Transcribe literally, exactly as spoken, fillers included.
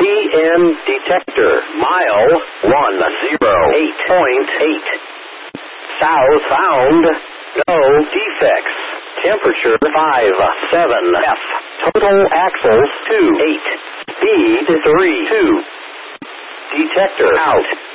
P M detector. Mile one oh eight point eight. South found. No defects. Temperature five seven F. Total axles two eight. Speed three two. Detector out.